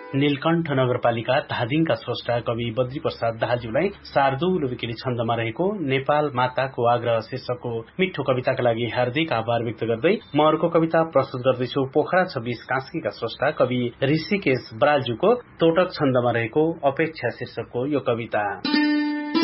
नीलकण्ठ नगरपालिका धादिङका स्रष्टा कवि बद्री प्रसाद दाहालज्यूलाई शार्दूल विकिली छन्दमा रहेको नेपाल माताको आग्रह शीर्षकको मिठो कविताका लागि हार्दिक आभार व्यक्त गर्दै म अर्को कविता प्रस्तुत गर्दैछु। पोखरा 26 कास्कीका स्रष्टा कवि ऋषिकेश बरालज्यूको तोटक छन्दमा रहेको अपेक्षा शीर्षकको यो कविता।